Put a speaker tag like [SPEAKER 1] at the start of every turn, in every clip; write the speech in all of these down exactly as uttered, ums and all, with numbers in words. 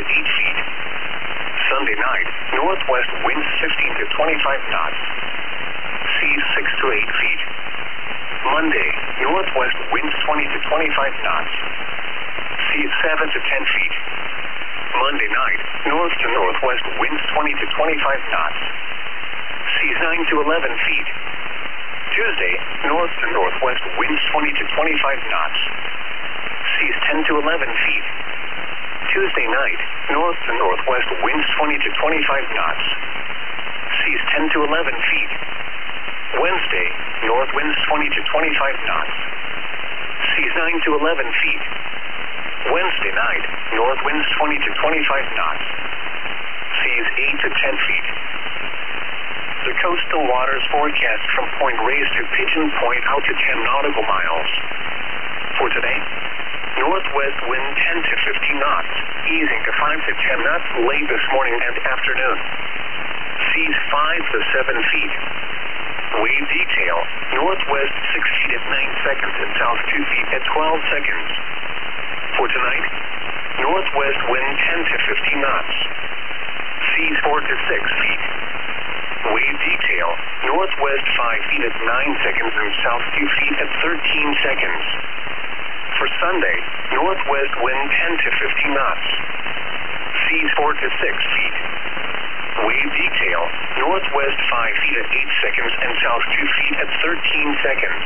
[SPEAKER 1] to eight feet. Sunday night, northwest winds fifteen to twenty-five knots. Seas six to eight feet. Monday, northwest winds twenty to twenty-five knots. Seas seven to ten feet. Monday night, north to northwest winds twenty to twenty-five knots. Seas nine to eleven feet. Tuesday, north to northwest winds twenty to twenty-five knots. Seas ten to eleven feet. Tuesday night, north to northwest winds twenty to twenty-five knots. Seas ten to eleven feet. Wednesday, north winds twenty to twenty-five knots. Seas nine to eleven feet. Wednesday night, north winds twenty to twenty-five knots. Seas eight to ten feet. The coastal waters forecast from Point Reyes to Pigeon Point out to ten nautical miles. For today, northwest wind ten to fifteen knots, easing to five to ten knots late this morning and afternoon. Seas five to seven feet. Wave detail, northwest six feet at nine seconds and south two feet at twelve seconds. For tonight, northwest wind ten to fifteen knots. Seas four to six feet. Wave detail, northwest five feet at nine seconds and south two feet at thirteen seconds. For Sunday, northwest wind ten to fifteen knots. Seas four to six feet. Wave detail, northwest five feet at eight seconds and south two feet at thirteen seconds.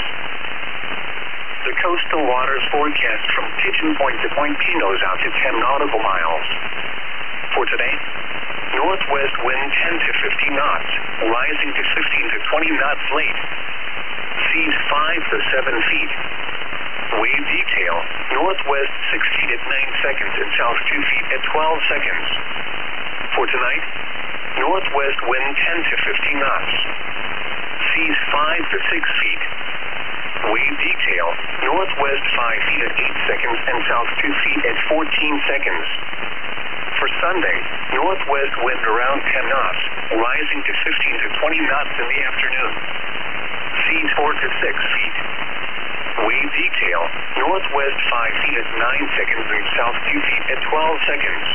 [SPEAKER 1] The coastal waters forecast from Pigeon Point to Point Pinos out to ten nautical miles. For today, northwest wind ten to fifteen knots, rising to fifteen to twenty knots late. Seas five to seven feet. Wave detail, northwest six feet at nine seconds and south two feet at twelve seconds. For tonight, northwest wind ten to fifteen knots. Seas five to six feet. Wave detail, northwest five feet at eight seconds and south two feet at fourteen seconds. For Sunday, northwest wind around ten knots, rising to fifteen to twenty knots in the afternoon. Seas four to six feet. Wave detail, northwest five feet at nine seconds and south two feet at twelve seconds.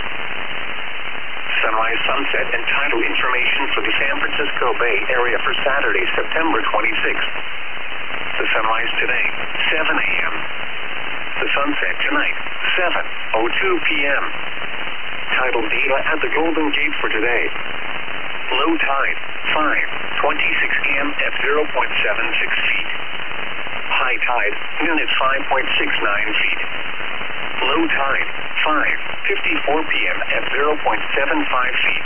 [SPEAKER 1] Sunrise, sunset, and tidal information for the San Francisco Bay Area for Saturday, September twenty-sixth. The sunrise today, seven a m The sunset tonight, seven oh two p m Tidal data at the Golden Gate for today. Low tide, five twenty-six a m at zero point seven six feet. High tide, noon at five point six nine feet. Low tide, five fifty-four p m at zero point seven five feet.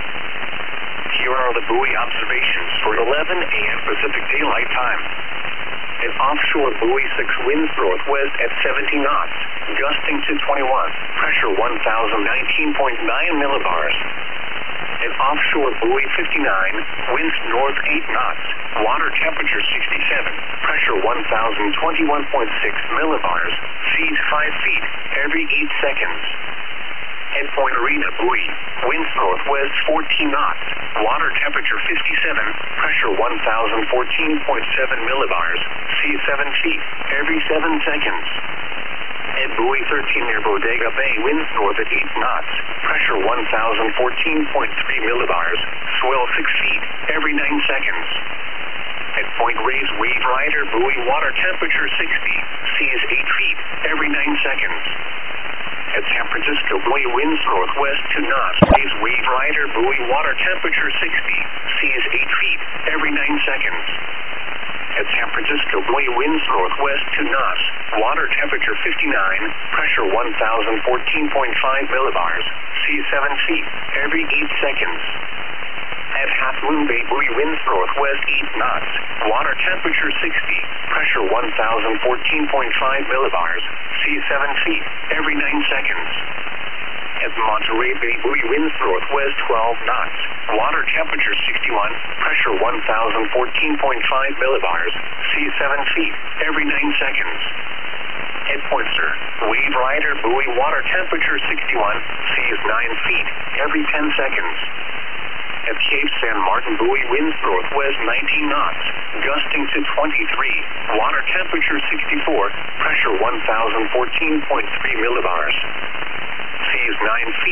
[SPEAKER 1] Here are the buoy observations for eleven a m Pacific Daylight Time. An offshore buoy six winds northwest at seventy knots, gusting to twenty-one, pressure one thousand nineteen point nine millibars. An offshore buoy fifty-nine, winds north eight knots, water temperature sixty-seven, pressure one thousand twenty-one point six millibars, seas five feet every eight seconds. At Point Arena buoy, winds northwest fourteen knots, water temperature fifty-seven, pressure one thousand fourteen point seven millibars, seas seven feet every seven seconds. At buoy thirteen near Bodega Bay, winds north at eight knots, pressure one thousand fourteen point three millibars, swell six feet every nine seconds. At Point Reyes Wave Rider buoy, water temperature sixty, seas eight feet every nine seconds. At San Francisco buoy, winds northwest two knots, Reyes Wave Rider buoy, water temperature sixty, seas eight feet every nine seconds. At San Francisco buoy, winds northwest two knots, water temperature fifty-nine, pressure one thousand fourteen point five millibars, seas seven feet every eight seconds. At Half Moon Bay buoy, winds northwest eight knots, water temperature sixty, pressure one thousand fourteen point five millibars, seas seven feet every nine seconds. At Monterey Bay buoy, winds northwest twelve knots, water temperature sixty-one, pressure one thousand fourteen point five millibars, seas seven feet every nine seconds. At Point Sur, Wave Rider buoy, water temperature sixty-one, seas nine feet every ten seconds. At Cape San Martin buoy, winds northwest nineteen knots, gusting to twenty-three, water temperature sixty-four, pressure one thousand fourteen point three millibars, seas nine feet.